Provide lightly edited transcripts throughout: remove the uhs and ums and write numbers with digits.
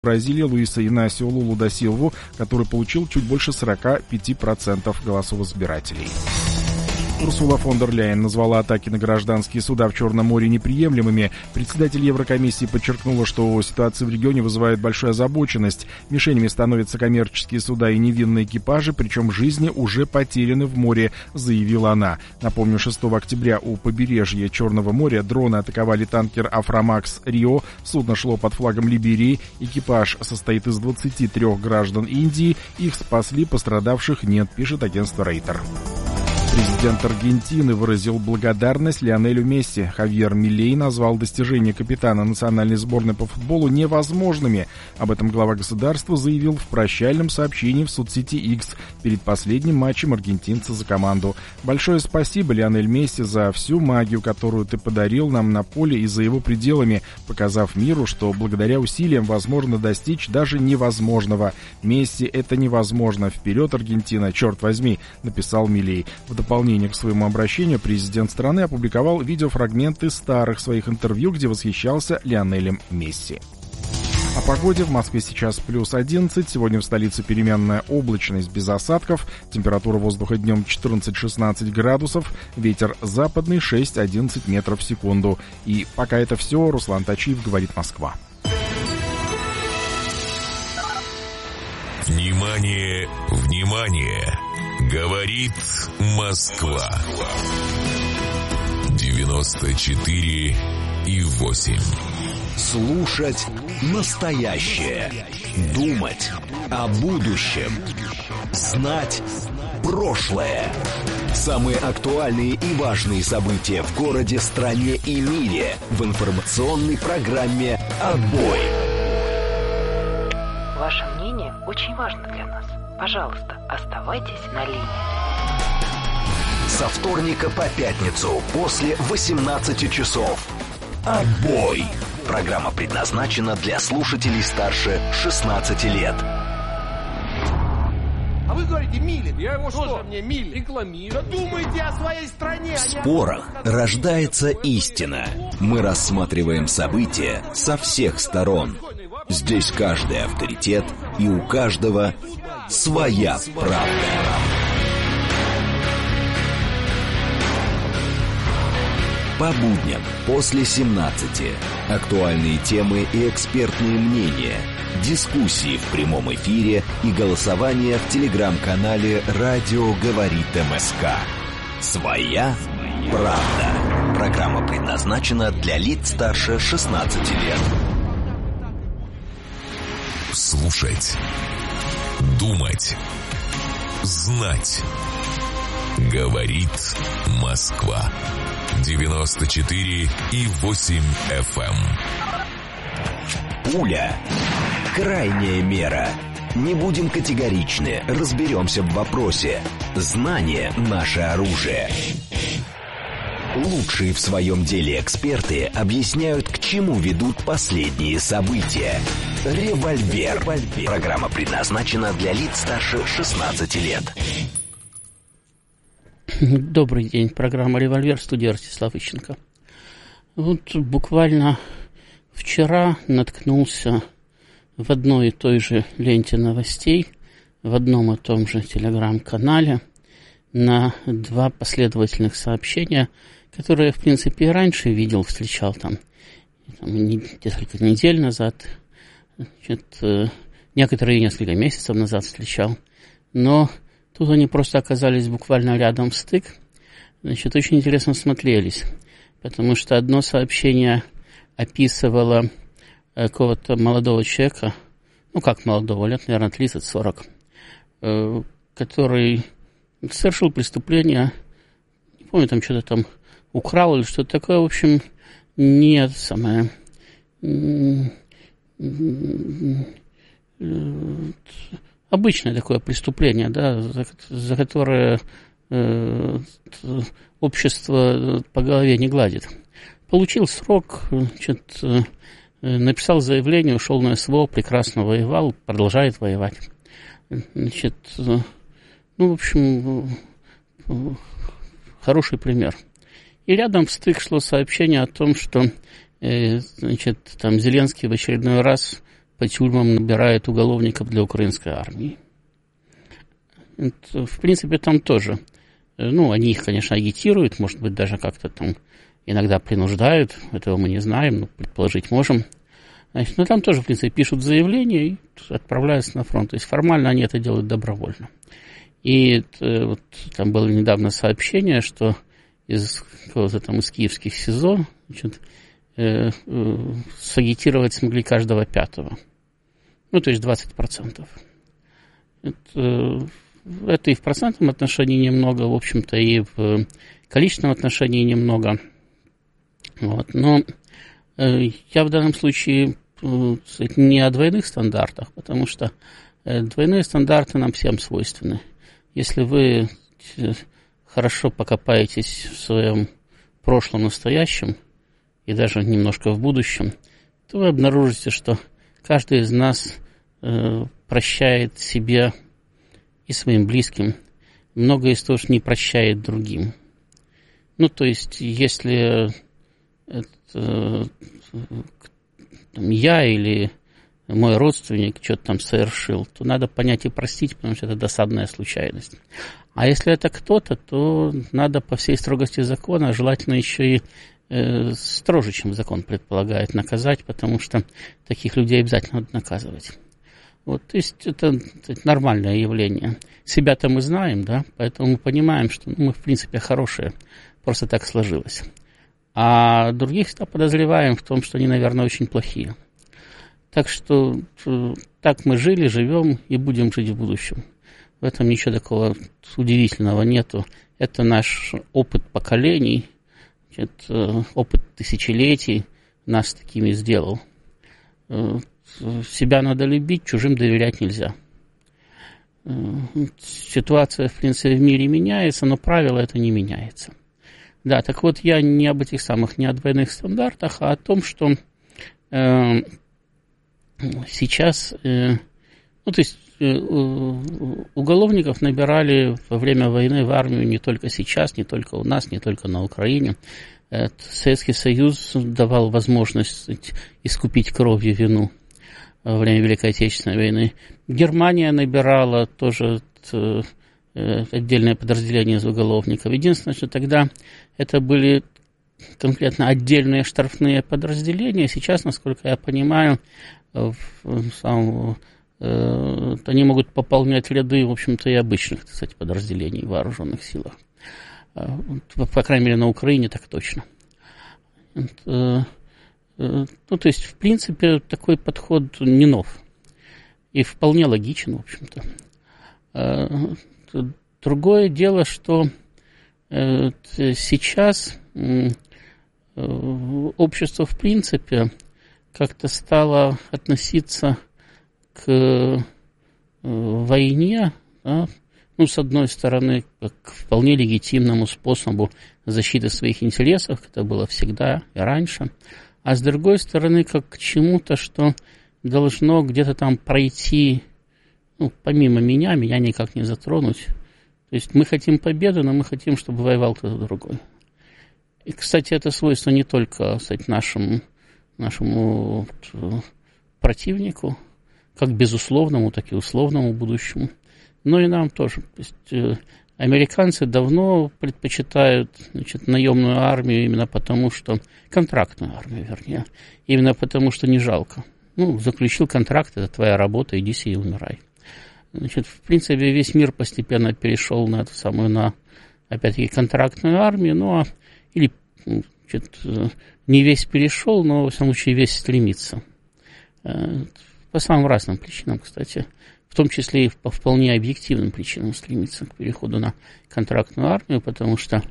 Бразилии Луиса Инасио Лулу да Силву, который получил чуть больше 45% голосов избирателей. Урсула фон дер Ляйен назвала атаки на гражданские суда в Черном море неприемлемыми. Председатель Еврокомиссии подчеркнула, что ситуация в регионе вызывает большую озабоченность. Мишенями становятся коммерческие суда и невинные экипажи, причем жизни уже потеряны в море, заявила она. Напомню, 6 октября у побережья Черного моря дроны атаковали танкер «Афромакс Рио». Судно шло под флагом Либерии. Экипаж состоит из 23 граждан Индии. Их спасли, пострадавших нет, пишет агентство Рейтер. Президент Аргентины выразил благодарность Лионелю Месси. Хавьер Милей назвал достижения капитана национальной сборной по футболу невозможными. Об этом глава государства заявил в прощальном сообщении в соцсети X перед последним матчем аргентинца за команду. «Большое спасибо, Лионель Месси, за всю магию, которую ты подарил нам на поле и за его пределами, показав миру, что благодаря усилиям возможно достичь даже невозможного. Месси, это невозможно. Вперед, Аргентина, черт возьми», написал Милей. В дополнение к своему обращению президент страны опубликовал видеофрагменты старых своих интервью, где восхищался Лионелем Месси. О погоде. В Москве сейчас плюс 11. Сегодня в столице переменная облачность без осадков. Температура воздуха днем 14-16 градусов. Ветер западный 6-11 метров в секунду. И пока это все. Руслан Тачиев, говорит Москва. Внимание, внимание! Говорит Москва. 94,8. Слушать настоящее. Думать о будущем. Знать прошлое. Самые актуальные и важные события в городе, стране и мире в информационной программе «Отбой». Ваше мнение очень важно для нас. Пожалуйста, оставайтесь на линии. Со вторника по пятницу после 18 часов. «Отбой». Программа предназначена для слушателей старше 16 лет. А вы говорите Милин. Я его что? Мне Милин рекламирую. Да думайте о своей стране. В спорах рождается истина. Мы рассматриваем события со всех сторон. Здесь каждый авторитет, и у каждого своя правда. По будням после 17. Актуальные темы и экспертные мнения. Дискуссии в прямом эфире и голосование в телеграм-канале «Радио говорит МСК». Своя правда. Программа предназначена для лиц старше 16 лет. Слушать, думать, знать. Говорит Москва. 94,8 FM. Пуля. Крайняя мера. Не будем категоричны, разберемся в вопросе. Знание – наше оружие. Лучшие в своем деле эксперты объясняют, к чему ведут последние события. «Револьвер». Программа предназначена для лиц старше 16 лет. Добрый день. Программа «Револьвер», студия Ростислав Ищенко. Вот буквально вчера наткнулся в одной и той же ленте новостей, в одном и том же телеграм-канале на два последовательных сообщения, которые я, в принципе, и раньше видел, встречал там несколько недель назад, некоторые несколько месяцев назад встречал, но тут они просто оказались буквально рядом в стык. Очень интересно смотрелись, потому что одно сообщение описывало какого-то молодого человека, как молодого, лет, наверное, 30-40, который совершил преступление, не помню, там что-то там украл или что-то такое, в общем, нет, обычное такое преступление, да, за которое общество по голове не гладит. Получил срок, написал заявление, ушел на СВО, прекрасно воевал, продолжает воевать. В общем, хороший пример. И рядом в стык шло сообщение о том, что там Зеленский в очередной раз по тюрьмам набирает уголовников для украинской армии. В принципе, там тоже. Они их, конечно, агитируют, может быть, даже как-то там иногда принуждают, этого мы не знаем, но предположить можем. Значит, но там тоже, в принципе, пишут заявление и отправляются на фронт. То есть формально они это делают добровольно. И вот там было недавно сообщение, что из киевских СИЗО сагитировать смогли каждого пятого. То есть 20%. Это и в процентном отношении немного, в общем-то, и в количественном отношении немного. Вот. Но я в данном случае не о двойных стандартах, потому что двойные стандарты нам всем свойственны. Если вы хорошо покопаетесь в своем прошлом, настоящем и даже немножко в будущем, то вы обнаружите, что каждый из нас прощает себе и своим близким многое из того, что не прощает другим. То есть, если я или мой родственник что-то там совершил, то надо понять и простить, потому что это досадная случайность. А если это кто-то, то надо по всей строгости закона, желательно еще и строже, чем закон предполагает, наказать, потому что таких людей обязательно надо наказывать. Вот, то есть это нормальное явление. Себя-то мы знаем, да, поэтому мы понимаем, что мы, в принципе, хорошие, просто так сложилось. А других всегда подозреваем в том, что они, наверное, очень плохие. Так что так мы жили, живем и будем жить в будущем. В этом ничего такого удивительного нету. Это наш опыт поколений, опыт тысячелетий нас такими сделал. Себя надо любить, чужим доверять нельзя. Ситуация, в принципе, в мире меняется, но правило это не меняется. Да, так вот, я не об этих самых, не о двойных стандартах, а о том, что сейчас, уголовников набирали во время войны в армию не только сейчас, не только у нас, не только на Украине. Советский Союз давал возможность искупить кровью вину во время Великой Отечественной войны. Германия набирала тоже отдельное подразделение из уголовников. Единственное, что тогда это были конкретно отдельные штрафные подразделения. Сейчас, насколько я понимаю, они могут пополнять ряды, в общем-то, и обычных, кстати, подразделений в вооруженных силах. По крайней мере, на Украине так точно. То есть, в принципе, такой подход не нов. И вполне логичен, в общем-то. Другое дело, что сейчас общество, в принципе, как-то стало относиться к войне, да, с одной стороны, как к вполне легитимному способу защиты своих интересов, это было всегда и раньше, а с другой стороны, как к чему-то, что должно где-то там пройти, помимо меня никак не затронуть. То есть мы хотим победы, но мы хотим, чтобы воевал кто-то другой. И, кстати, это свойство не только, кстати, нашему противнику, как безусловному, так и условному будущему, но и нам тоже. То есть американцы давно предпочитают, наемную армию именно потому, что... контрактную армию, вернее. Именно потому, что не жалко. Заключил контракт, это твоя работа, иди себе и умирай. В принципе, весь мир постепенно перешел на эту самую, опять-таки, контрактную армию, или не весь перешел, но, во всяком случае, весь стремится. По самым разным причинам, кстати. В том числе и по вполне объективным причинам стремится к переходу на контрактную армию, потому что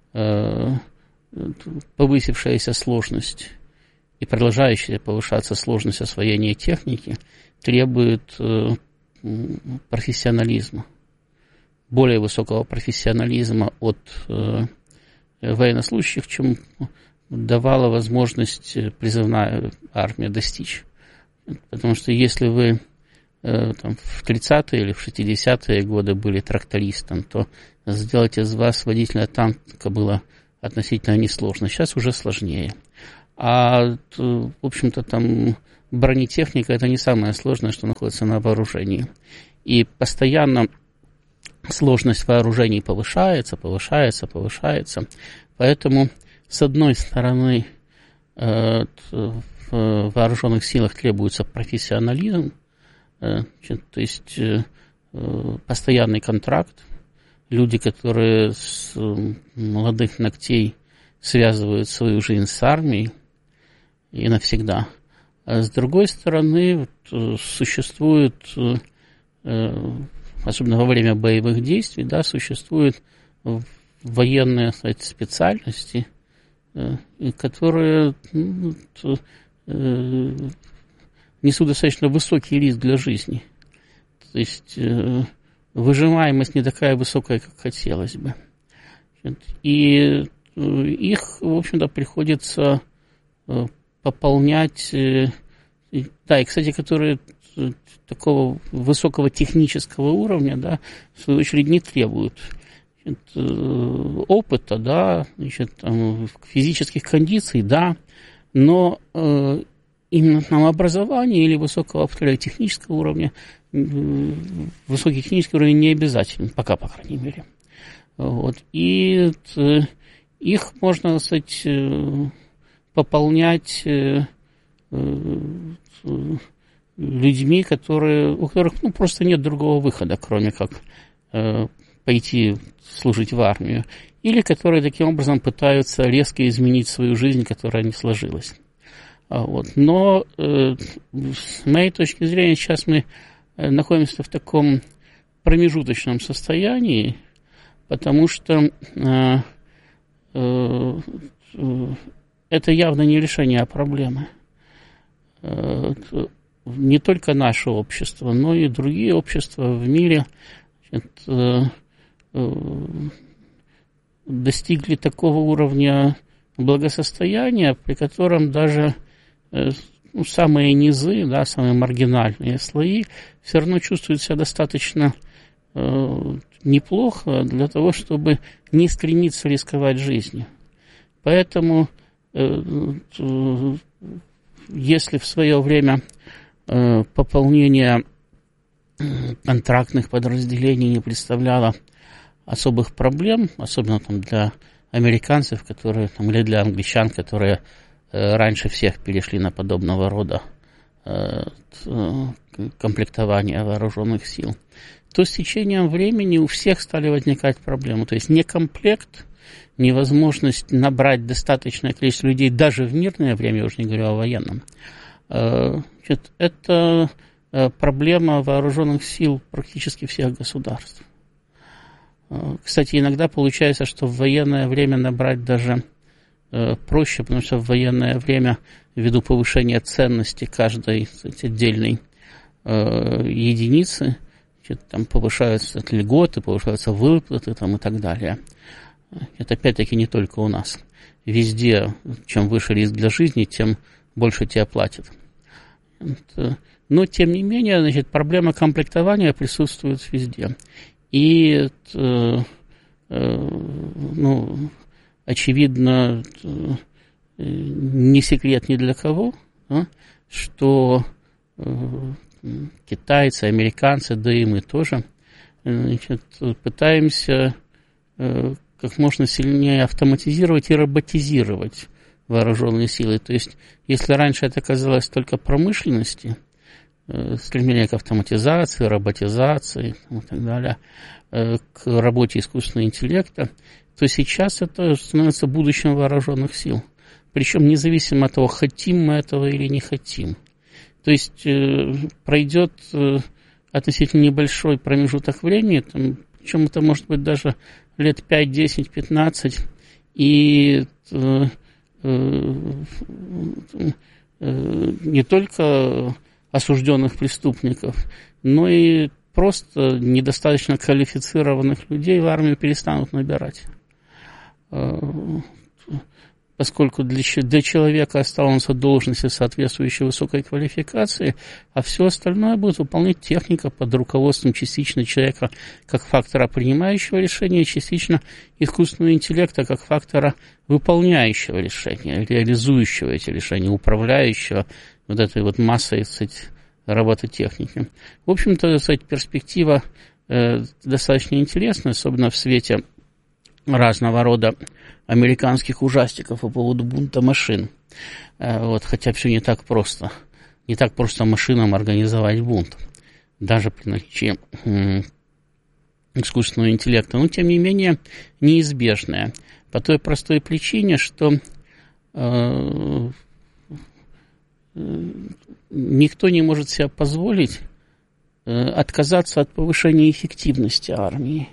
повысившаяся сложность и продолжающая повышаться сложность освоения техники требует профессионализма, более высокого профессионализма от военнослужащих, чем давала возможность призывная армия достичь. Потому что если вы в 30-е или в 60-е годы были трактористом, то сделать из вас водителя танка было относительно несложно. Сейчас уже сложнее. А, в общем-то, там бронетехника – это не самое сложное, что находится на вооружении. И постоянно сложность вооружений повышается. Поэтому, с одной стороны, в вооруженных силах требуется профессионализм, то есть постоянный контракт. Люди, которые с молодых ногтей связывают свою жизнь с армией и навсегда. А с другой стороны, существует, особенно во время боевых действий, да, существуют военные, кстати, специальности, которые несут достаточно высокий риск для жизни. То есть выживаемость не такая высокая, как хотелось бы. И их, в общем-то, приходится пополнять, да, и, кстати, которые такого высокого технического уровня, да, в свою очередь, не требуют опыта, да, там, физических кондиций, да, но именно там образование или высокого технического уровня, высокий технический уровень не обязателен, пока, по крайней мере. Вот. И их можно, так сказать, пополнять людьми, у которых просто нет другого выхода, кроме как пойти служить в армию, или которые таким образом пытаются резко изменить свою жизнь, которая не сложилась. Вот. Но с моей точки зрения сейчас мы находимся в таком промежуточном состоянии, потому что это явно не решение проблемы. Не только наше общество, но и другие общества в мире достигли такого уровня благосостояния, при котором даже самые низы, да, самые маргинальные слои все равно чувствуют себя достаточно неплохо для того, чтобы не стремиться рисковать жизнью. Поэтому, если в свое время пополнение контрактных подразделений не представляло особых проблем, особенно там для американцев, которые, там, или для англичан, которые раньше всех перешли на подобного рода комплектование вооруженных сил, то с течением времени у всех стали возникать проблемы. То есть некомплект, невозможность набрать достаточное количество людей даже в мирное время, я уже не говорю о военном, это проблема вооруженных сил практически всех государств. Кстати, иногда получается, что в военное время набрать даже проще, потому что в военное время, ввиду повышения ценности каждой, кстати, отдельной единицы, там повышаются льготы, повышаются выплаты там, и так далее. Это опять-таки не только у нас. Везде, чем выше риск для жизни, тем больше тебе платят. Но, тем не менее, значит, проблема комплектования присутствует везде. И, очевидно, не секрет ни для кого, что китайцы, американцы, да и мы тоже, значит, пытаемся как можно сильнее автоматизировать и роботизировать вооруженные силы. То есть, если раньше это казалось только промышленности, стремление к автоматизации, роботизации и так далее, к работе искусственного интеллекта, то сейчас это становится будущим вооруженных сил. Причем независимо от того, хотим мы этого или не хотим. То есть пройдет относительно небольшой промежуток времени, причем это может быть даже лет 5, 10, 15, и не только осужденных преступников, но и просто недостаточно квалифицированных людей в армию перестанут набирать. Поскольку для человека останутся должности соответствующей высокой квалификации, а все остальное будет выполнять техника под руководством частично человека как фактора принимающего решения, частично искусственного интеллекта как фактора выполняющего решения, реализующего эти решения, управляющего вот этой вот массой, кстати, робототехники. В общем-то, кстати, перспектива достаточно интересная, особенно в свете разного рода американских ужастиков по поводу бунта машин. Вот, хотя все не так просто. Не так просто машинам организовать бунт, даже при наличии искусственного интеллекта. Но, тем не менее, неизбежное. По той простой причине, что никто не может себе позволить отказаться от повышения эффективности армии.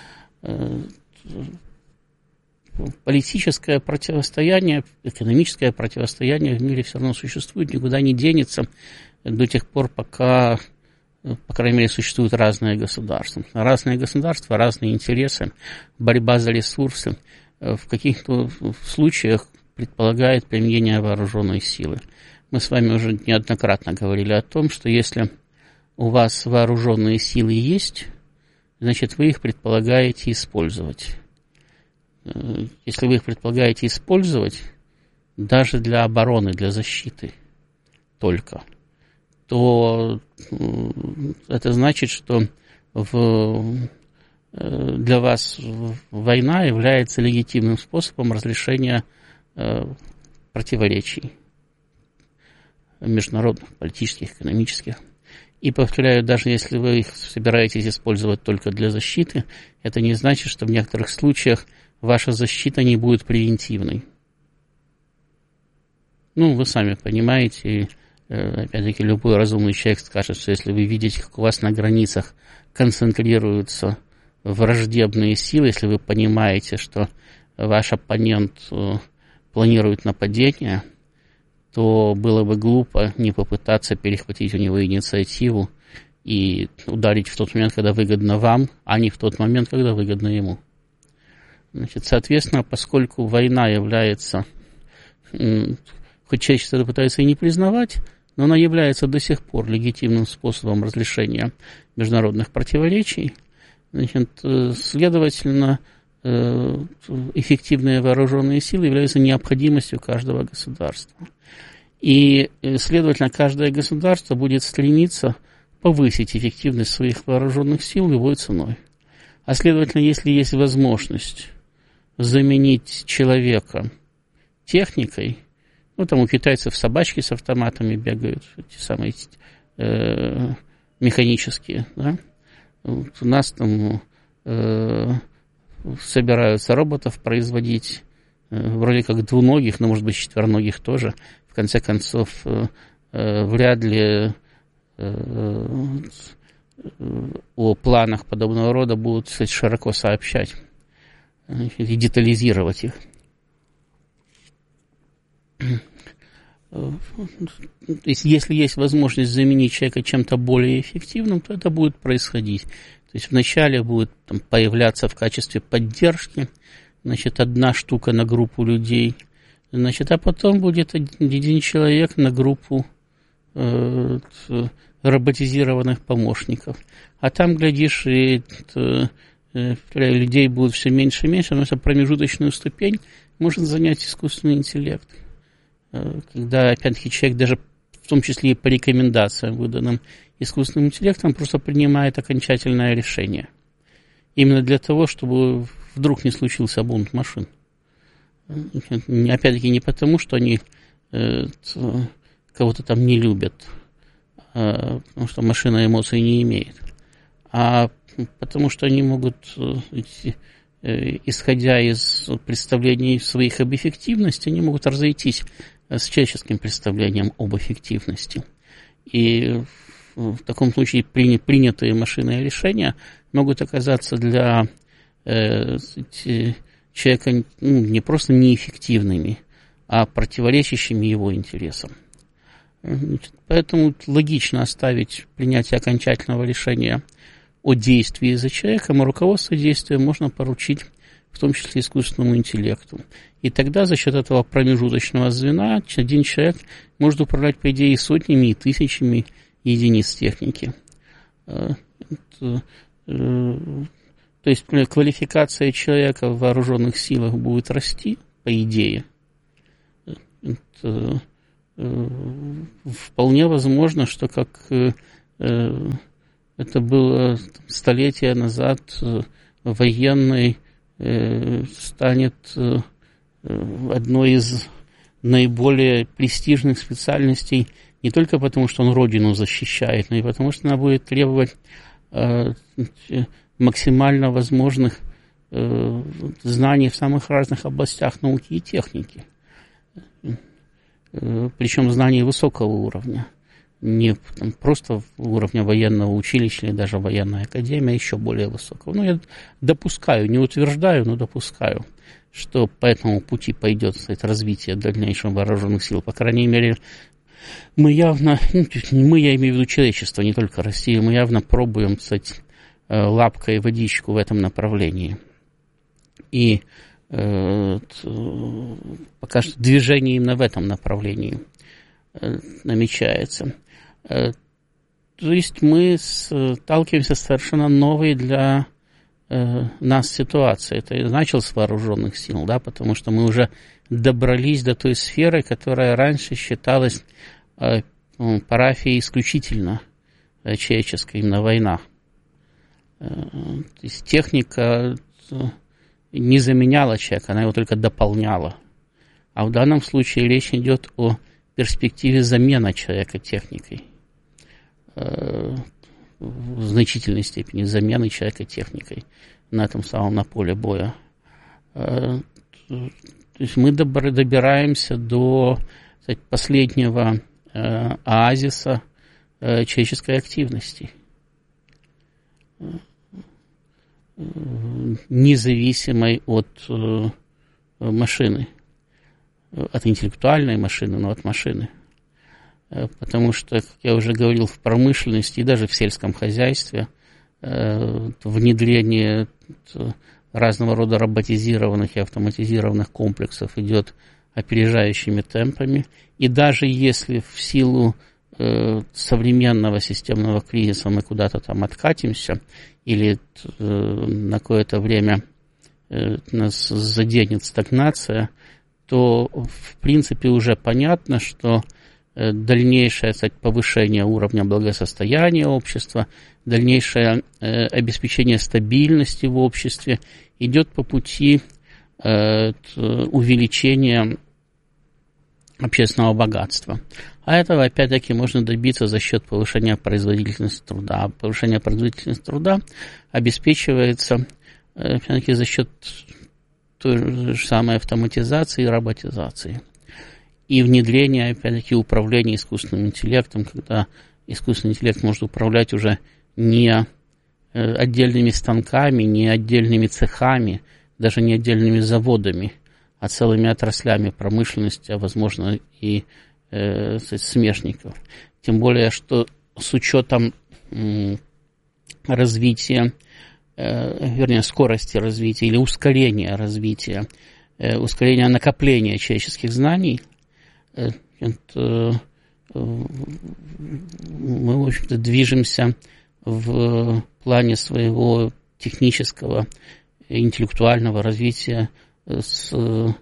Политическое противостояние, экономическое противостояние в мире все равно существует, никуда не денется до тех пор, пока, по крайней мере, существуют разные государства. Разные государства, разные интересы, борьба за ресурсы в каких-то случаях предполагает применение вооруженной силы. Мы с вами уже неоднократно говорили о том, что если у вас вооруженные силы есть, значит, вы их предполагаете использовать. Если вы их предполагаете использовать даже для обороны, для защиты только, то это значит, что для вас война является легитимным способом разрешения противоречий международных, политических, экономических. И, повторяю, даже если вы их собираетесь использовать только для защиты, это не значит, что в некоторых случаях ваша защита не будет превентивной. Ну, вы сами понимаете, опять-таки, любой разумный человек скажет, что если вы видите, как у вас на границах концентрируются враждебные силы, если вы понимаете, что ваш оппонент планирует нападение, то было бы глупо не попытаться перехватить у него инициативу и ударить в тот момент, когда выгодно вам, а не в тот момент, когда выгодно ему. Значит, соответственно, поскольку война является, хоть человечество это пытается и не признавать, но она является до сих пор легитимным способом разрешения международных противоречий, значит, следовательно, эффективные вооруженные силы являются необходимостью каждого государства. И, следовательно, каждое государство будет стремиться повысить эффективность своих вооруженных сил любой ценой. А, следовательно, если есть возможность заменить человека техникой, ну, там у китайцев собачки с автоматами бегают, эти самые механические, да? Вот у нас там собираются роботов производить, вроде как двуногих, но, может быть, четвероногих тоже. В конце концов, вряд ли о планах подобного рода будут, кстати, широко сообщать и детализировать их. Если есть возможность заменить человека чем-то более эффективным, то это будет происходить. То есть вначале будет там появляться в качестве поддержки, значит, одна штука на группу людей, значит, а потом будет один человек на группу роботизированных помощников. А там, глядишь, и людей будет все меньше и меньше, но это промежуточную ступень может занять искусственный интеллект. Когда, опять-таки, человек даже в том числе и по рекомендациям, выданным искусственным интеллектом, просто принимает окончательное решение. Именно для того, чтобы вдруг не случился бунт машин. Опять-таки не потому, что они кого-то там не любят, потому что машина эмоций не имеет, а потому что они могут, исходя из представлений своих об эффективности, они могут разойтись с человеческим представлением об эффективности. И в таком случае принятые машинные решения могут оказаться для человека не просто неэффективными, а противоречащими его интересам. Поэтому логично оставить принятие окончательного решения о действии за человеком, а руководство действием можно поручить в том числе искусственному интеллекту. И тогда за счет этого промежуточного звена один человек может управлять, по идее, сотнями и тысячами единиц техники. То есть квалификация человека в вооруженных силах будет расти, по идее. вполне возможно, что как это было столетия назад, военный станет одной из наиболее престижных специальностей не только потому, что он родину защищает, но и потому, что она будет требовать максимально возможных знаний в самых разных областях науки и техники. Причем знаний высокого уровня. Не просто уровня военного училища или даже военной академии, а еще более высокого. Ну, я допускаю, не утверждаю, но допускаю, что по этому пути пойдет, кстати, развитие дальнейших вооруженных сил. По крайней мере, мы явно, я имею в виду человечество, не только Россию, мы явно пробуем, кстати, лапкой и водичку в этом направлении. И пока что движение именно в этом направлении намечается. То есть мы сталкиваемся с совершенно новой для нас ситуацией. Это я начал с вооруженных сил, да, потому что мы уже добрались до той сферы, которая раньше считалась парафией исключительно человеческой, именно война. То есть техника не заменяла человека, она его только дополняла. А в данном случае речь идет о перспективе замены человека техникой. В значительной степени замены человека техникой на этом самом на поле боя. То есть мы добираемся до, кстати, последнего оазиса человеческой активности, независимой от машины, от интеллектуальной машины, но от машины. Потому что, как я уже говорил, в промышленности и даже в сельском хозяйстве внедрение разного рода роботизированных и автоматизированных комплексов идет опережающими темпами. И даже если в силу современного системного кризиса мы куда-то там откатимся или на какое-то время нас заденет стагнация, то в принципе уже понятно, что дальнейшее, кстати, повышение уровня благосостояния общества, дальнейшее обеспечение стабильности в обществе идет по пути увеличения общественного богатства. А этого, опять-таки, можно добиться за счет повышения производительности труда. А повышение производительности труда обеспечивается, опять-таки, за счет той же самой автоматизации и роботизации. И внедрение, опять-таки, управления искусственным интеллектом, когда искусственный интеллект может управлять уже не отдельными станками, не отдельными цехами, даже не отдельными заводами, а целыми отраслями промышленности, а возможно и смешников. Тем более, что с учетом развития, скорости развития или ускорения развития, ускорения накопления человеческих знаний, мы, в общем-то, движемся в плане своего технического, интеллектуального развития с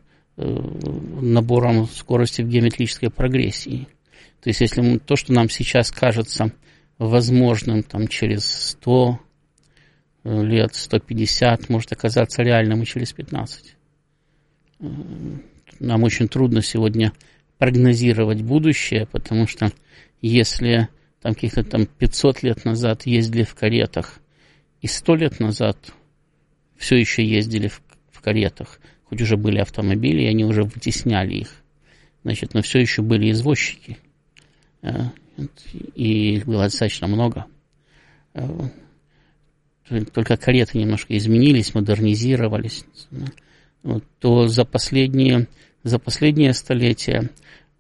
набором скорости в геометрической прогрессии. То есть, если то, что нам сейчас кажется возможным там, через 100 лет, 150, может оказаться реальным и через 15. Нам очень трудно сегодня прогнозировать будущее, потому что если там каких-то там 500 лет назад ездили в каретах, и 100 лет назад все еще ездили в каретах, хоть уже были автомобили, и они уже вытесняли их, значит, но все еще были извозчики, и их было достаточно много. Только кареты немножко изменились, модернизировались, то за последние столетия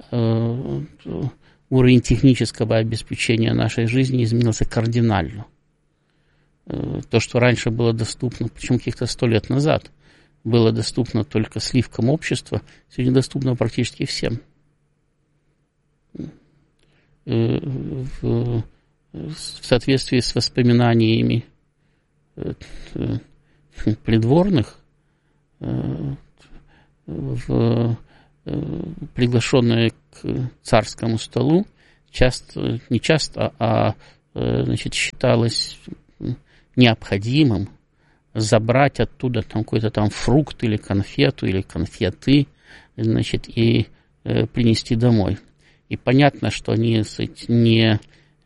уровень технического обеспечения нашей жизни изменился кардинально. То, что раньше было доступно, причем каких-то 100 лет назад, было доступно только сливкам общества, сегодня доступно практически всем. В соответствии с воспоминаниями придворных, в приглашенные к царскому столу, считалось необходимым забрать оттуда там какой-то там фрукт или конфету, или конфеты, и принести домой. И понятно, что они не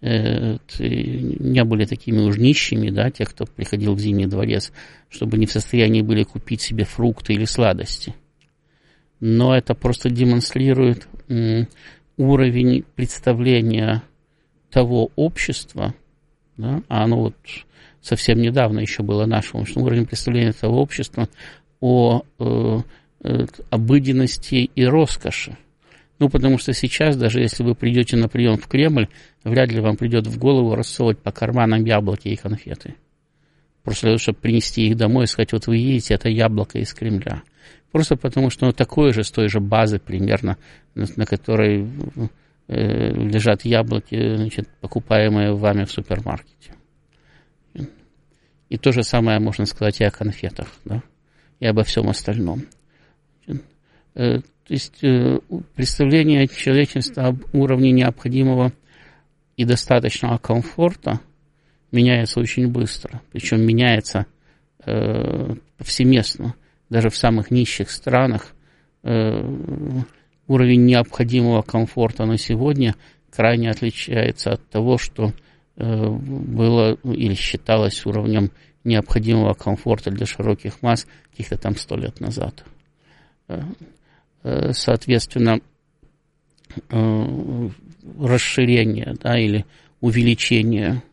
были такими уж нищими, да, те, кто приходил в Зимний дворец, чтобы не в состоянии были купить себе фрукты или сладости. Но это просто демонстрирует уровень представления того общества, да, а оно вот совсем недавно еще было нашим, уровень представления того общества о обыденности и роскоши. Потому что сейчас, даже если вы придете на прием в Кремль, вряд ли вам придет в голову рассовывать по карманам яблоки и конфеты. Просто для того, чтобы принести их домой и сказать, вот вы едете, это яблоко из Кремля. Просто потому, что оно такое же, с той же базы примерно, на которой лежат яблоки, покупаемые вами в супермаркете. И то же самое можно сказать и о конфетах, да, и обо всем остальном. То есть представление человечества об уровне необходимого и достаточного комфорта меняется очень быстро. Причем меняется повсеместно. Даже в самых нищих странах уровень необходимого комфорта на сегодня крайне отличается от того, что было или считалось уровнем необходимого комфорта для широких масс каких-то там 100 лет назад. Соответственно, расширение, да, или увеличение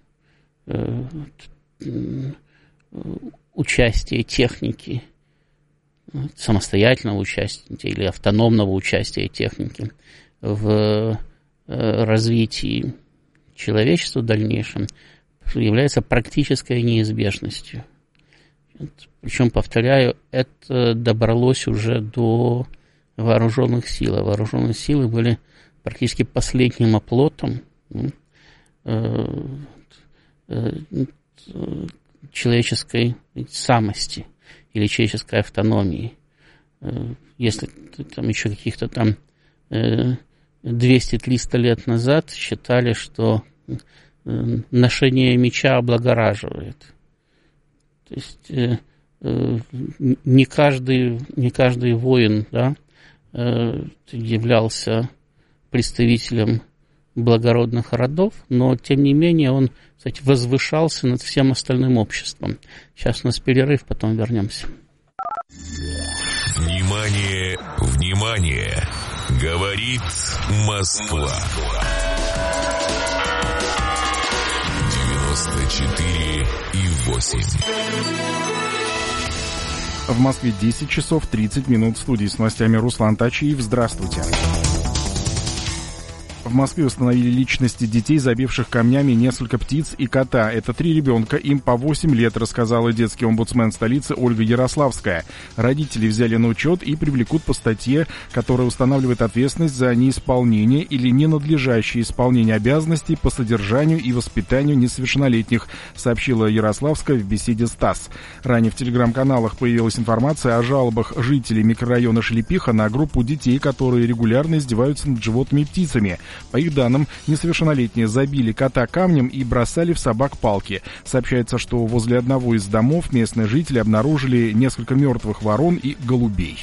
участия техники, самостоятельного участия или автономного участия техники в развитии человечества в дальнейшем является практической неизбежностью. Причем, повторяю, это добралось уже до вооруженных сил. А вооруженные силы были практически последним оплотом человеческой самости или человеческой автономии. Если там еще каких-то там 200-300 лет назад считали, что ношение меча облагораживает. То есть не каждый воин, да, являлся представителем благородных родов, но, тем не менее, он, кстати, возвышался над всем остальным обществом. Сейчас у нас перерыв, потом вернемся. Внимание, внимание! Говорит Москва. 94,8. В Москве 10 часов 30 минут. В студии с новостями Руслан Тачиев. Здравствуйте. В Москве установили личности детей, забивших камнями несколько птиц и кота. Это 3 ребенка, им по 8 лет, рассказала детский омбудсмен столицы Ольга Ярославская. Родители взяли на учет и привлекут по статье, которая устанавливает ответственность за неисполнение или ненадлежащее исполнение обязанностей по содержанию и воспитанию несовершеннолетних, сообщила Ярославская в беседе с ТАСС. Ранее в телеграм-каналах появилась информация о жалобах жителей микрорайона Шлепиха на группу детей, которые регулярно издеваются над животными и птицами. По их данным, несовершеннолетние забили кота камнем и бросали в собак палки. Сообщается, что возле одного из домов местные жители обнаружили несколько мертвых ворон и голубей.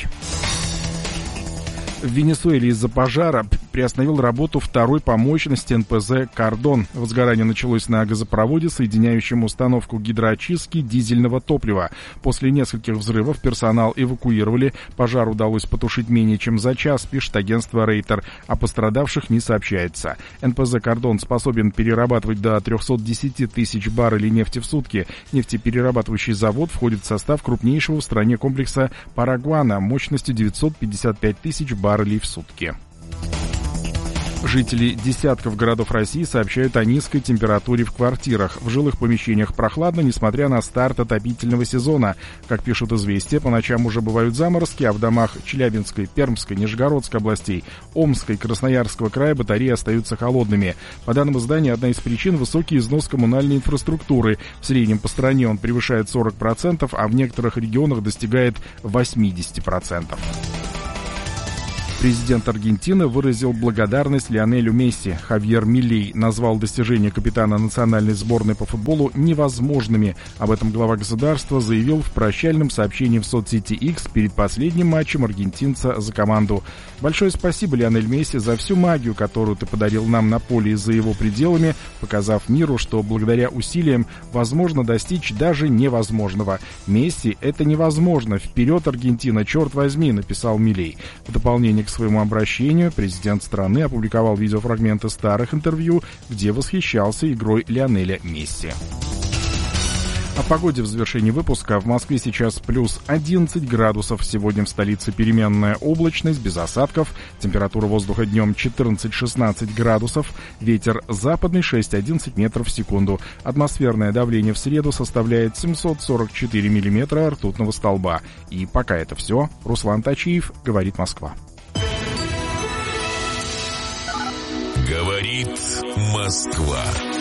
В Венесуэле из-за пожара приостановил работу второй по мощности НПЗ «Кардон». Возгорание началось на газопроводе, соединяющем установку гидроочистки дизельного топлива. После нескольких взрывов персонал эвакуировали. Пожар удалось потушить менее чем за час, пишет агентство «Рейтер». О пострадавших не сообщается. НПЗ «Кардон» способен перерабатывать до 310 тысяч баррелей нефти в сутки. Нефтеперерабатывающий завод входит в состав крупнейшего в стране комплекса «Парагуана» мощностью 955 тысяч баррелей в сутки. Жители десятков городов России сообщают о низкой температуре в квартирах. В жилых помещениях прохладно, несмотря на старт отопительного сезона. Как пишут «Известия», по ночам уже бывают заморозки, а в домах Челябинской, Пермской, Нижегородской областей, Омской, Красноярского края батареи остаются холодными. По данным издания, одна из причин – высокий износ коммунальной инфраструктуры. В среднем по стране он превышает 40%, а в некоторых регионах достигает 80%. Президент Аргентины выразил благодарность Лионелю Месси. Хавьер Милей назвал достижения капитана национальной сборной по футболу невозможными. Об этом глава государства заявил в прощальном сообщении в соцсети X перед последним матчем аргентинца за команду. Большое спасибо, Лионель Месси, за всю магию, которую ты подарил нам на поле и за его пределами, показав миру, что благодаря усилиям возможно достичь даже невозможного. Месси — это невозможно. Вперед, Аргентина, черт возьми, написал Милей. В дополнение к своему обращению президент страны опубликовал видеофрагменты старых интервью, где восхищался игрой Лионеля Месси. О погоде в завершении выпуска. В Москве сейчас плюс 11 градусов. Сегодня в столице переменная облачность, без осадков. Температура воздуха днем 14-16 градусов. Ветер западный 6-11 метров в секунду. Атмосферное давление в среду составляет 744 миллиметра ртутного столба. И пока это все. Руслан Тачиев, говорит Москва. Говорит Москва.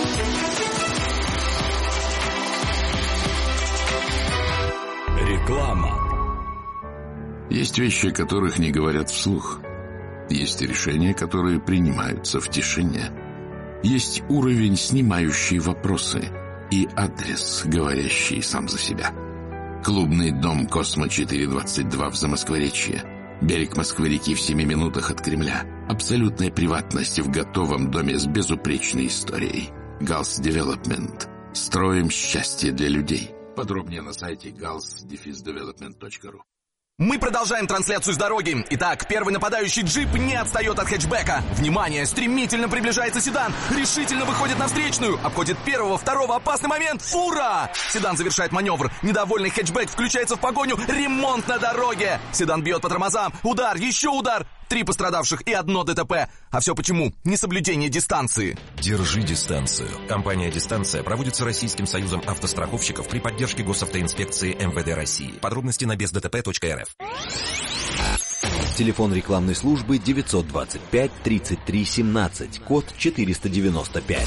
Реклама. Есть вещи, о которых не говорят вслух. Есть решения, которые принимаются в тишине. Есть уровень, снимающий вопросы, и адрес, говорящий сам за себя. Клубный дом «Космо-422» в Замоскворечье. Берег Москвы-реки в 7 минутах от Кремля. Абсолютная приватность в готовом доме с безупречной историей. Галс Девелопмент. Строим счастье для людей. Подробнее на сайте gals-development.ru. Мы продолжаем трансляцию с дороги. Итак, первый нападающий джип не отстает от хэтчбека. Внимание, стремительно приближается седан. Решительно выходит на встречную. Обходит первого, второго, опасный момент. Фура! Седан завершает маневр. Недовольный хэтчбек включается в погоню. Ремонт на дороге. Седан бьет по тормозам. Удар, еще удар. 3 пострадавших и 1 ДТП. А все почему? Несоблюдение дистанции. Держи дистанцию. Компания «Дистанция» проводится Российским союзом автостраховщиков при поддержке госавтоинспекции МВД России. Подробности на бездтп.рф. Телефон рекламной службы 925 33 17, код 495.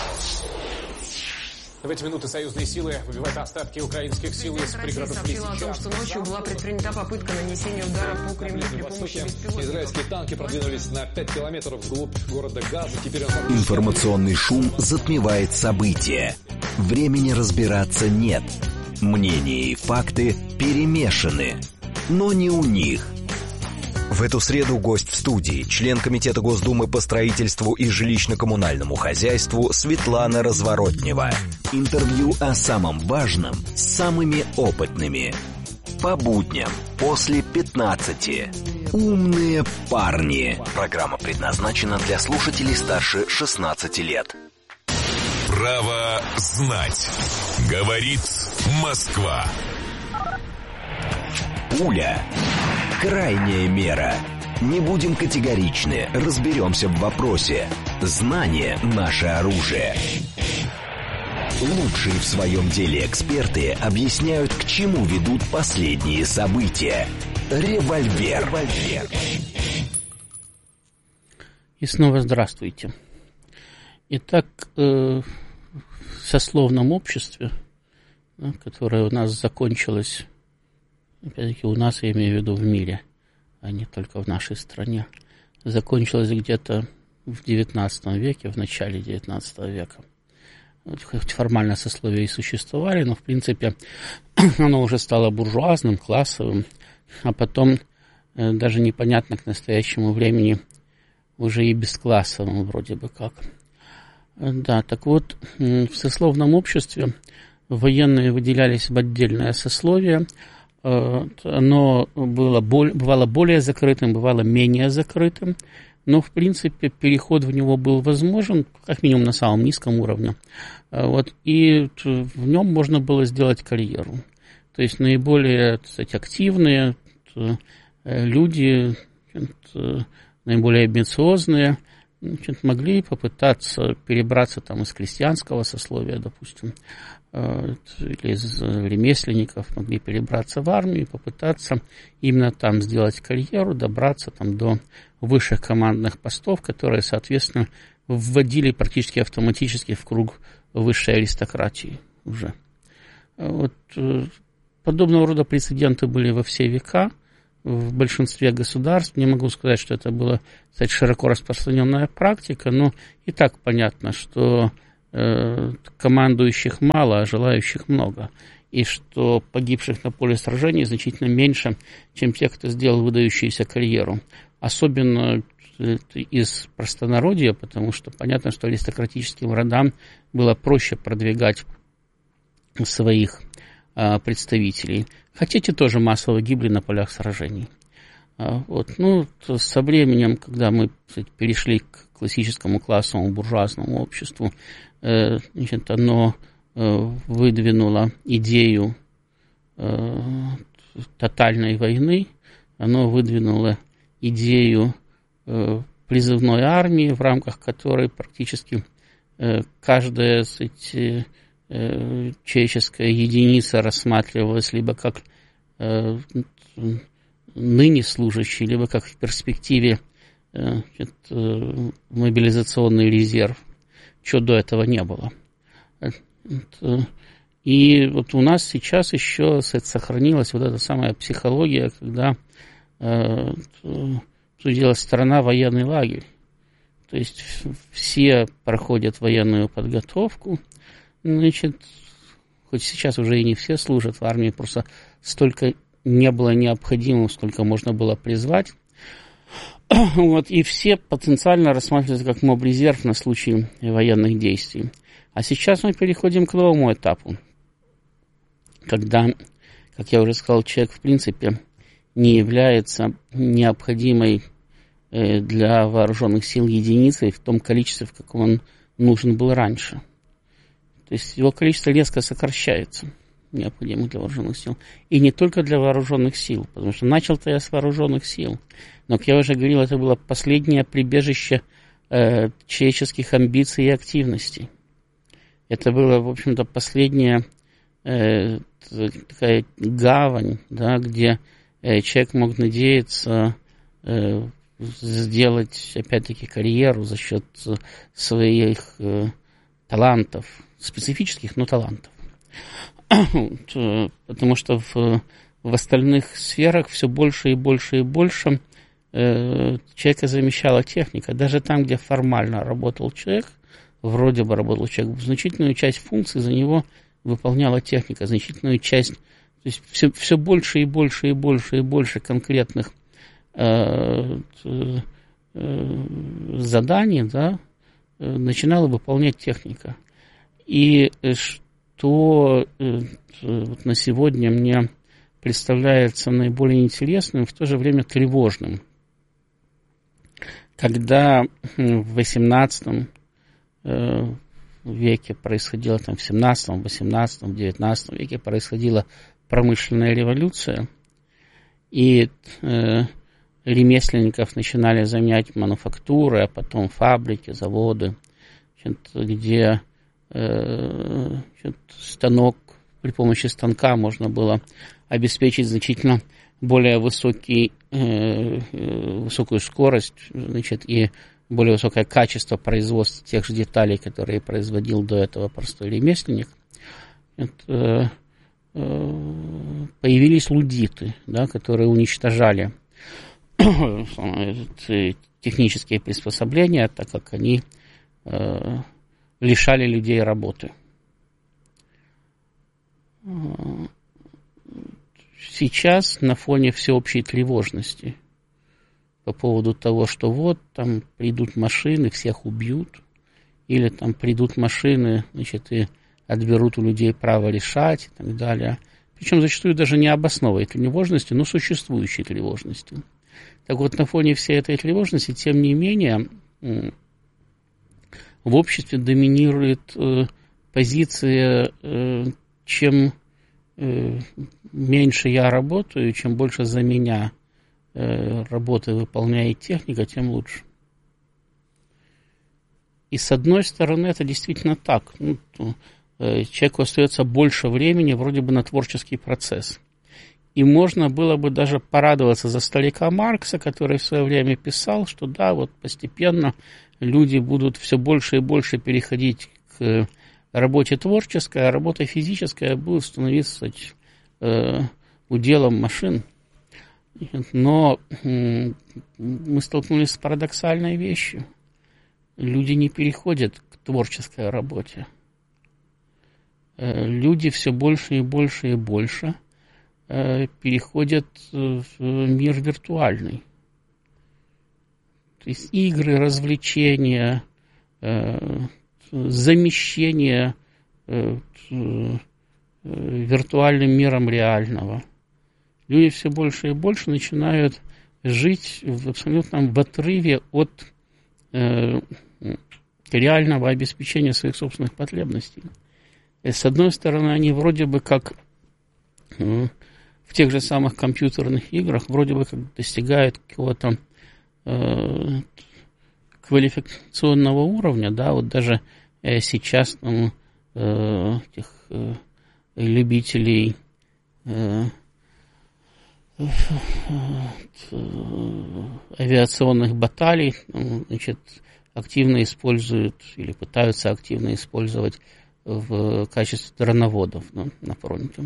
В эти минуты союзные силы выбивают остатки украинских сил из пригородов Лисичанска. Сообщила о том, что ночью была предпринята попытка нанесения удара по Кремлю при помощи беспилотников. Израильские танки продвинулись на 5 километров вглубь города Газа. Теперь Информационный шум затмевает события. Времени разбираться нет. Мнения и факты перемешаны. Но не у них. В эту среду гость в студии, член Комитета Госдумы по строительству и жилищно-коммунальному хозяйству Светлана Разворотнева. Интервью о самом важном с самыми опытными. По будням после 15. Умные парни. Программа предназначена для слушателей старше 16 лет. Право знать. Говорит Москва. Пуля. Крайняя мера. Не будем категоричны, разберемся в вопросе. Знание – наше оружие. Лучшие в своем деле эксперты объясняют, к чему ведут последние события. Револьвер. И снова здравствуйте. Итак, в сословном обществе, которое у нас закончилось, опять-таки у нас, я имею в виду в мире, а не только в нашей стране, закончилось где-то в XIX веке, в начале XIX века. Хоть формально сословия и существовали, но в принципе оно уже стало буржуазным, классовым, а потом даже непонятно к настоящему времени уже и бесклассовым вроде бы как. Да, так вот, в сословном обществе военные выделялись в отдельное сословие. Оно бывало более закрытым, бывало менее закрытым, но, в принципе, переход в него был возможен, как минимум на самом низком уровне. И в нем можно было сделать карьеру. То есть наиболее, кстати, активные люди, наиболее амбициозные, могли попытаться перебраться там из крестьянского сословия, допустим, или из ремесленников, могли перебраться в армию и попытаться именно там сделать карьеру, добраться там до высших командных постов, которые, соответственно, вводили практически автоматически в круг высшей аристократии уже. Подобного рода прецеденты были во все века. в большинстве государств. Не могу сказать, что это была, кстати, широко распространенная практика, но и так понятно, что командующих мало, а желающих много. И что погибших на поле сражений значительно меньше, чем те, кто сделал выдающуюся карьеру. Особенно из простонародья, потому что понятно, что аристократическим родам было проще продвигать своих представителей. Хотя те тоже массово гибли на полях сражений. Вот. Ну, со временем, когда мы, кстати, перешли к классическому классовому буржуазному обществу, значит, оно выдвинуло идею тотальной войны, оно выдвинуло идею призывной армии, в рамках которой практически каждая, кстати, человеческая единица рассматривалась либо как ныне служащий, либо как в перспективе мобилизационный резерв, чего до этого не было. И вот у нас сейчас еще сохранилась вот эта самая психология, когда судилась страна военный лагерь. То есть все проходят военную подготовку, значит, хоть сейчас уже и не все служат в армии, просто столько не было необходимого, сколько можно было призвать. Вот, и все потенциально рассматриваются как мобрезерв на случай военных действий. А сейчас мы переходим к новому этапу, когда, как я уже сказал, человек в принципе не является необходимой для вооруженных сил единицей в том количестве, в каком он нужен был раньше. То есть его количество резко сокращается, необходимых для вооруженных сил. И не только для вооруженных сил, потому что начал-то я с вооруженных сил. Но, как я уже говорил, это было последнее прибежище человеческих амбиций и активностей. Это было, в общем-то, последняя такая гавань, да, где человек мог надеяться сделать, опять-таки, карьеру за счет своих талантов, специфических, но талантов. Потому что в остальных сферах все больше и больше и больше человека замещала техника. Даже там, где формально работал человек, вроде бы работал человек, значительную часть функций за него выполняла техника, значительную часть, то есть все больше и больше и больше и больше конкретных заданий, да, начинала выполнять техника. И что на сегодня мне представляется наиболее интересным, в то же время тревожным. Когда в XVIII веке происходило, там, в XVII, XVIII, XIX веке происходила промышленная революция, и ремесленников начинали заменять мануфактуры, а потом фабрики, заводы, где станок, при помощи станка можно было обеспечить значительно более высокую скорость, значит, и более высокое качество производства тех же деталей, которые производил до этого простой ремесленник. Появились лудиты, да, которые уничтожали технические приспособления, так как они лишали людей работы. Сейчас на фоне всеобщей тревожности по поводу того, что вот там придут машины, всех убьют, или там придут машины, значит, и отберут у людей право решать и так далее. Причем зачастую даже не обоснованной тревожностью, но существующей тревожностью. Так вот, на фоне всей этой тревожности, тем не менее, в обществе доминирует позиция, чем меньше я работаю, чем больше за меня работы выполняет техника, тем лучше. И с одной стороны, это действительно так. Человеку остается больше времени вроде бы на творческий процесс. И можно было бы даже порадоваться за старика Маркса, который в свое время писал, что да, вот постепенно люди будут все больше и больше переходить к работе творческой, а работа физическая будет становиться уделом машин. Но мы столкнулись с парадоксальной вещью. Люди не переходят к творческой работе. Люди все больше и больше и больше переходят в мир виртуальный. То есть игры, развлечения, замещение виртуальным миром реального. Люди все больше и больше начинают жить в абсолютном отрыве от реального обеспечения своих собственных потребностей. И с одной стороны, они вроде бы как в тех же самых компьютерных играх вроде бы как достигают какого-то квалификационного уровня, да, вот даже сейчас этих любителей авиационных баталий, значит, активно используют или пытаются активно использовать в качестве дроноводов, да, на фронте.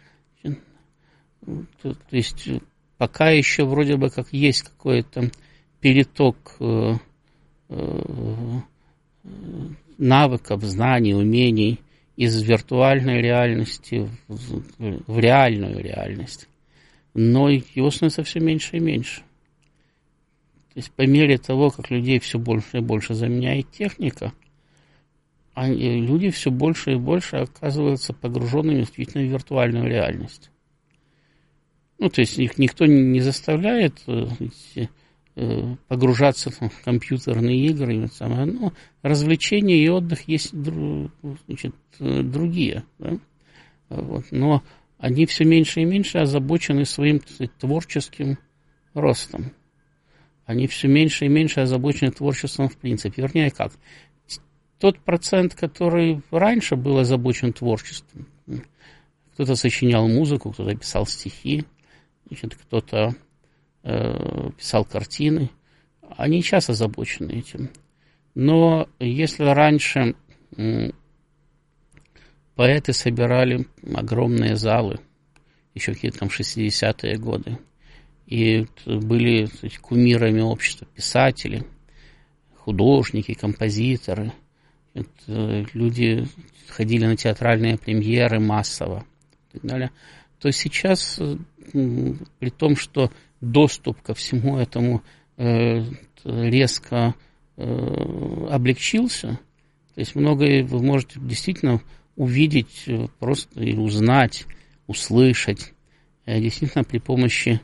То есть пока еще вроде бы как есть какой-то переток навыков, знаний, умений из виртуальной реальности в реальную реальность. Но его становится все меньше и меньше. То есть по мере того, как людей все больше и больше заменяет техника, люди все больше и больше оказываются погруженными действительно в виртуальную реальность. Ну, то есть их никто не заставляет погружаться в компьютерные игры, но развлечения и отдых есть, значит, другие. Да? Вот. Но они все меньше и меньше озабочены своим, так сказать, творческим ростом. Они все меньше и меньше озабочены творчеством в принципе. Вернее, как? Тот процент, который раньше был озабочен творчеством, кто-то сочинял музыку, кто-то писал стихи, значит, кто-то писал картины, они сейчас озабочены этим. Но если раньше поэты собирали огромные залы, еще какие-то там 60-е годы, и были, кстати, кумирами общества писатели, художники, композиторы, люди ходили на театральные премьеры массово и так далее, то сейчас, при том, что доступ ко всему этому резко облегчился, то есть многое вы можете действительно увидеть просто и узнать, услышать, действительно при помощи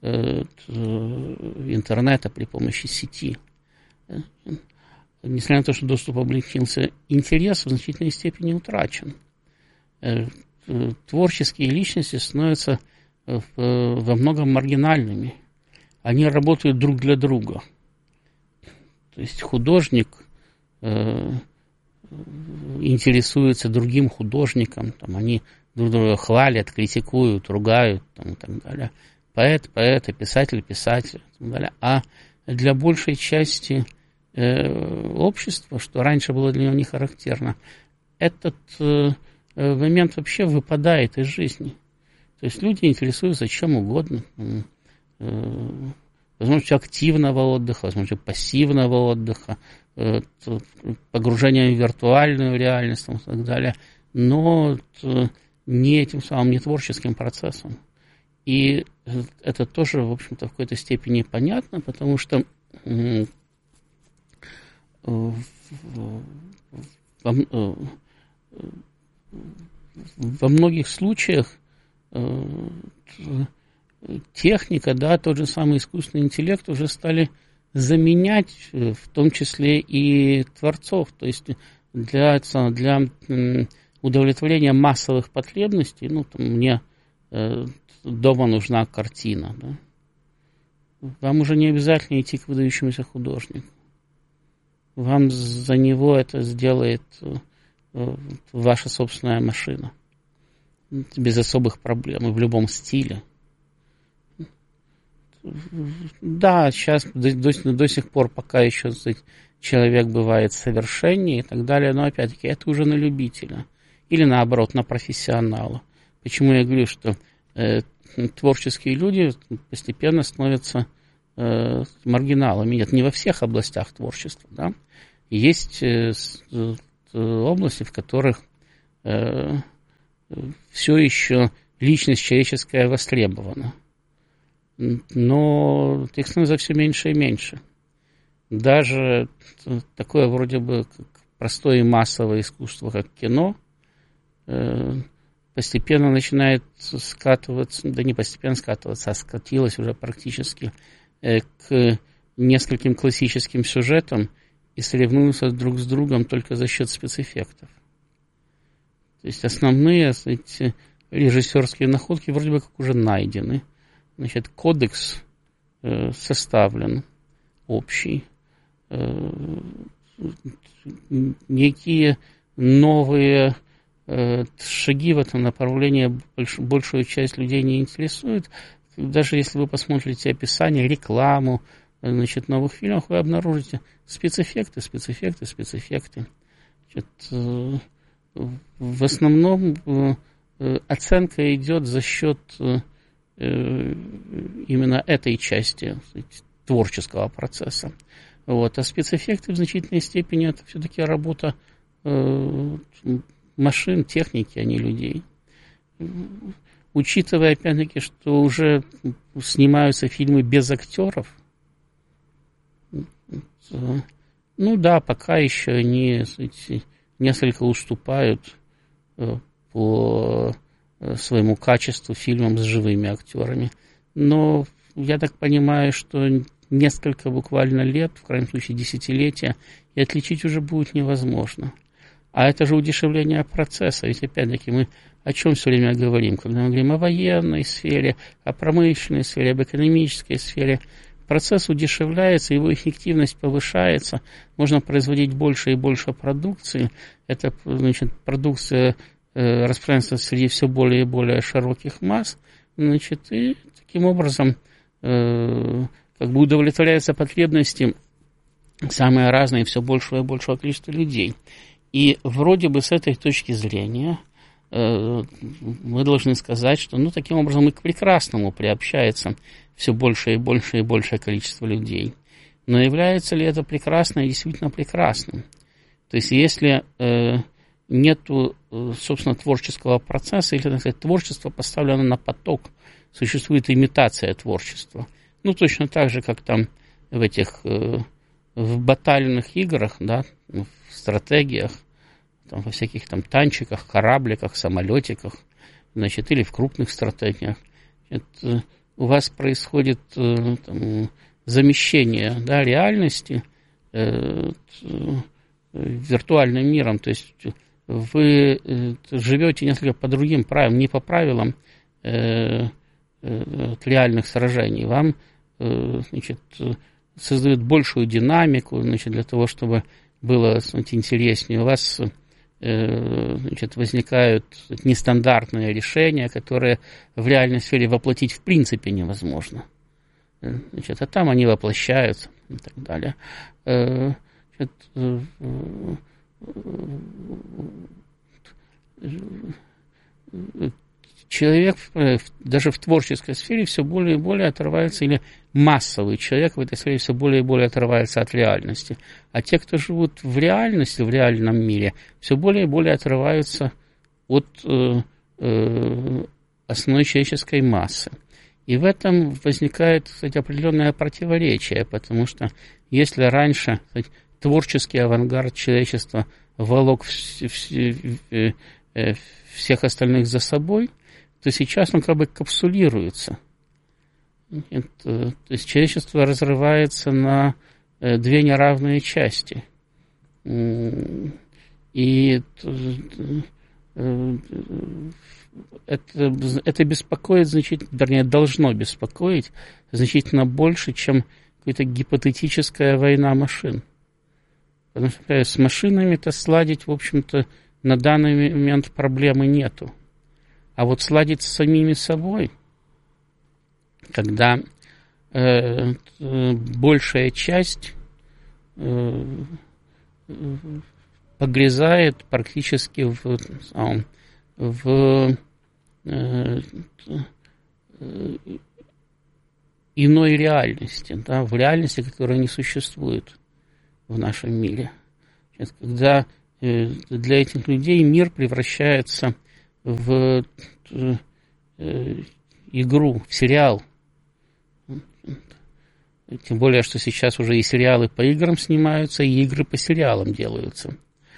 интернета, при помощи сети. Несмотря на то, что доступ облегчился, интерес в значительной степени утрачен. Творческие личности становятся во многом маргинальными. Они работают друг для друга. То есть художник интересуется другим художником, там, они друг друга хвалят, критикуют, ругают, там, и так далее. Поэт, писатель, писатель, и так далее. А для большей части общества, что раньше было для него не характерно, этот момент вообще выпадает из жизни. То есть люди интересуются чем угодно. Возможно, активного отдыха, возможно, пассивного отдыха, погружения в виртуальную реальность и так далее, но не этим самым, не творческим процессом. И это тоже, в общем-то, в какой-то степени понятно, потому что во многих случаях техника, да, тот же самый искусственный интеллект уже стали заменять, в том числе и творцов. То есть для удовлетворения массовых потребностей, ну, там, мне дома нужна картина, да? Вам уже не обязательно идти к выдающемуся художнику. Вам за него это сделает ваша собственная машина. Без особых проблем и в любом стиле. Да, сейчас до сих пор пока еще человек бывает совершеннее и так далее, но опять-таки это уже на любителя. Или наоборот, на профессионала. Почему я говорю, что творческие люди постепенно становятся маргиналами. Нет, не во всех областях творчества, да. Есть области, в которых все еще личность человеческая востребована. Но их становится все меньше и меньше. Даже такое вроде бы простое и массовое искусство, как кино, постепенно начинает скатываться, да не постепенно скатываться, а скатилось уже практически к нескольким классическим сюжетам и соревнуются друг с другом только за счет спецэффектов. То есть основные эти режиссерские находки вроде бы как уже найдены. Значит, кодекс составлен общий. Некие новые шаги в этом направлении большую часть людей не интересуют. Даже если вы посмотрите описание, рекламу, значит, новых фильмов, вы обнаружите спецэффекты. Значит, в основном оценка идет за счет именно этой части творческого процесса. Вот. А спецэффекты в значительной степени это все-таки работа машин, техники, а не людей. Учитывая, опять-таки, что уже снимаются фильмы без актеров, ну да, пока еще они несколько уступают по своему качеству фильмам с живыми актерами. Но я так понимаю, что несколько буквально лет, в крайнем случае десятилетия, и отличить уже будет невозможно. А это же удешевление процесса. Ведь опять-таки мы о чем все время говорим? Когда мы говорим о военной сфере, о промышленной сфере, об экономической сфере, процесс удешевляется, его эффективность повышается, можно производить больше и больше продукции. Эта, значит, продукция распространяется среди все более и более широких масс, значит, и таким образом как бы удовлетворяются потребности самые разные, все большего и большего количества людей. И вроде бы с этой точки зрения мы должны сказать, что таким образом и к прекрасному приобщается все больше и больше и большее количество людей. Но является ли это прекрасное действительно прекрасным? То есть если нету, собственно, творческого процесса, или, так сказать, творчество поставлено на поток, существует имитация творчества. Точно так же, как там в этих в батальных играх, да, в стратегиях, там, во всяких там танчиках, корабликах, самолетиках, значит, или в крупных стратегиях. У вас происходит замещение, да, реальности виртуальным миром, то есть вы живете несколько по другим правилам, не по правилам реальных сражений. Вам, значит, создают большую динамику, значит, для того, чтобы было, знаете, интереснее. У вас, значит, возникают нестандартные решения, которые в реальной сфере воплотить в принципе невозможно. Значит, а там они воплощаются и так далее. Значит, человек даже в творческой сфере все более и более отрывается, или массовый человек в этой сфере все более и более отрывается от реальности. А те, кто живут в реальности, в реальном мире, все более и более отрываются от основной человеческой массы. И в этом возникает, кстати, определенное противоречие, потому что если раньше, кстати, творческий авангард человечества волок всех остальных за собой, то сейчас он как бы капсулируется. То есть человечество разрывается на две неравные части. И это беспокоит значительно, вернее, должно беспокоить значительно больше, чем какая-то гипотетическая война машин. Потому что с машинами-то сладить, в общем-то, на данный момент проблемы нету. А вот сладить с самими собой, когда большая часть погрязает практически в иной реальности, да, в реальности, которая не существует в нашем мире. Когда для этих людей мир превращается в игру, в сериал. Тем более, что сейчас уже и сериалы по играм снимаются, и игры по сериалам делаются.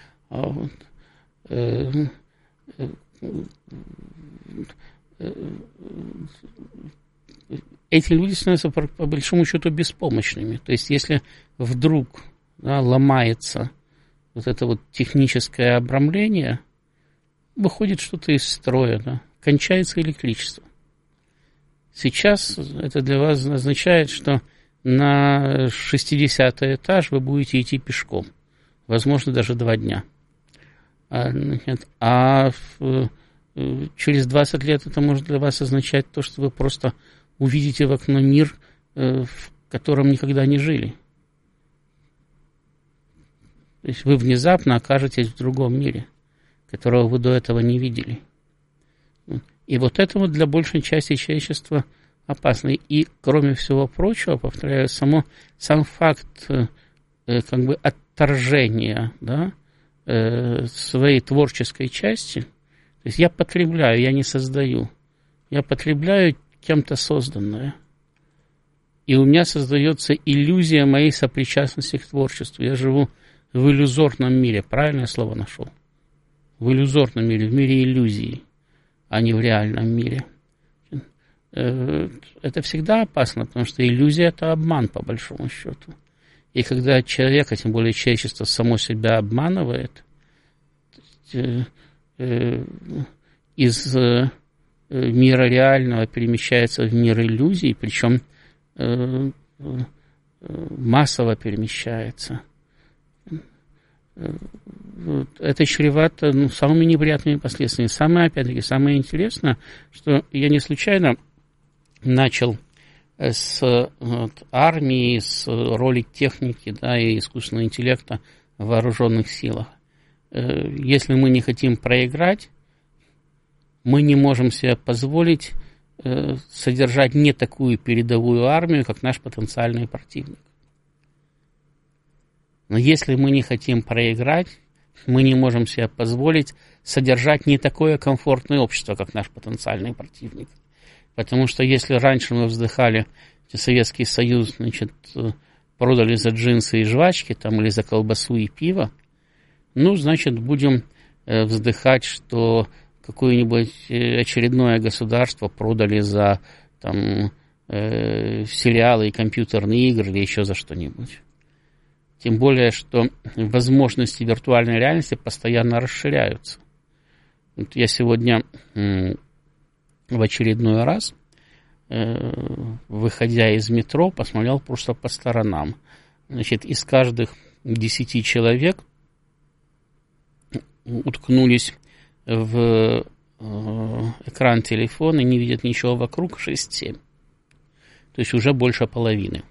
Эти люди становятся по большому счету беспомощными. То есть, если вдруг, да, ломается вот это вот техническое обрамление, выходит что-то из строя, да, кончается электричество. Сейчас это для вас означает, что на 60-й этаж вы будете идти пешком. Возможно, даже 2 дня. Через 20 лет это может для вас означать то, что вы просто увидите в окно мир, в котором никогда не жили. То есть вы внезапно окажетесь в другом мире, которого вы до этого не видели. И вот это вот для большей части человечества опасно. И, кроме всего прочего, повторяю, сам факт как бы отторжения, да, своей творческой части, то есть я потребляю, я не создаю, я потребляю кем-то созданное. И у меня создается иллюзия моей сопричастности к творчеству. Я живу в иллюзорном мире, правильное слово нашел? В иллюзорном мире, в мире иллюзий, а не в реальном мире. Это всегда опасно, потому что иллюзия – это обман, по большому счету. И когда человек, а тем более человечество, само себя обманывает, из мира реального перемещается в мир иллюзий, причем массово перемещается. Это чревато самыми неприятными последствиями. Самое интересное, что я не случайно начал с армии, с роли техники, да, и искусственного интеллекта в вооруженных силах. Если мы не хотим проиграть, мы не можем себе позволить содержать не такую передовую армию, как наш потенциальный противник. Но если мы не хотим проиграть, мы не можем себе позволить содержать не такое комфортное общество, как наш потенциальный противник. Потому что если раньше мы вздыхали, Советский Союз, продали за джинсы и жвачки, там, или за колбасу и пиво, значит, будем вздыхать, что какое-нибудь очередное государство продали за сериалы и компьютерные игры или еще за что-нибудь. Тем более, что возможности виртуальной реальности постоянно расширяются. Вот я сегодня в очередной раз, выходя из метро, посмотрел просто по сторонам. Значит, из каждых 10 человек уткнулись в экран телефона и не видят ничего вокруг 6-7. То есть уже больше половины.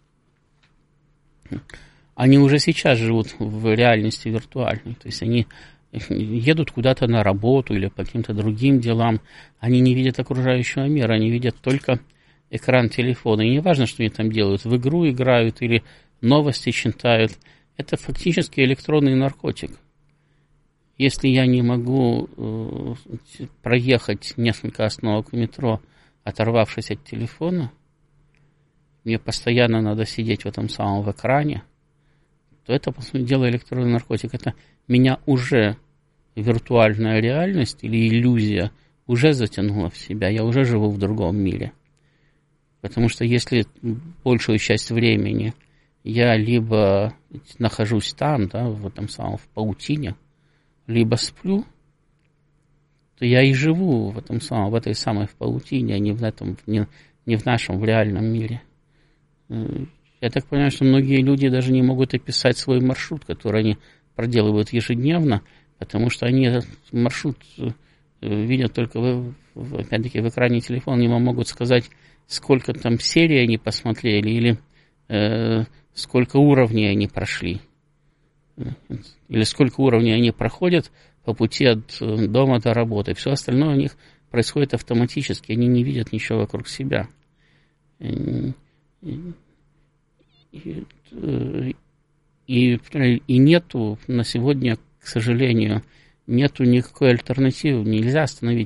Они уже сейчас живут в реальности виртуальной. То есть они едут куда-то на работу или по каким-то другим делам. Они не видят окружающего мира, они видят только экран телефона. И не важно, что они там делают, в игру играют или новости читают. Это фактически электронный наркотик. Если я не могу проехать несколько остановок в метро, оторвавшись от телефона, мне постоянно надо сидеть в этом самом экране, то это, по сути дела, электронный наркотик. Это меня уже виртуальная реальность или иллюзия уже затянула в себя. Я уже живу в другом мире. Потому что если большую часть времени я либо нахожусь там, да, в этом самом, в паутине, либо сплю, то я и живу в этом самом, в этой самой в паутине, а не в нашем, в реальном мире. Я так понимаю, что многие люди даже не могут описать свой маршрут, который они проделывают ежедневно, потому что они этот маршрут видят только, опять-таки, в экране телефона, не могут сказать, сколько там серий они посмотрели или сколько уровней они прошли. Или сколько уровней они проходят по пути от дома до работы. Все остальное у них происходит автоматически, они не видят ничего вокруг себя. И нету на сегодня, к сожалению, нету никакой альтернативы. Нельзя остановить